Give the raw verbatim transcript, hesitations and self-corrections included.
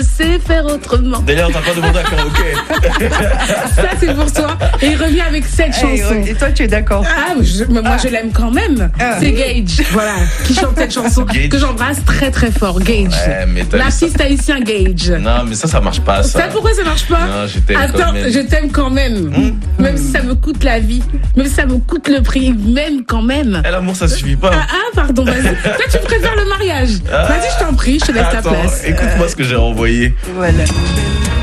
sais faire autrement. D'ailleurs, t'as pas demandé à karaoké. Ça, c'est pour toi. Et il revient avec cette chanson. Et toi, tu es d'accord? Ah, je, moi, ah. je l'aime quand même. Ah. C'est Gage, voilà, qui chante cette chanson Gage. Que j'embrasse très très fort. Gage. Ouais, mais l'artiste haïtien Gage. Non, mais ça, ça marche pas, ça. Ça, pourquoi ça marche pas? Non, je t'aime Attends, quand même. je t'aime quand même. Mmh. Même si ça me coûte la vie. Même si ça me coûte le prix. Même quand même. Eh, l'amour, ça suffit pas. Ah, ah pardon, vas-y. Toi, tu préfères le mariage. Ah. Vas-y, je t'en prie, je te laisse Attends, ta place. Écoute-moi ce que j'ai renvoyé. Voilà.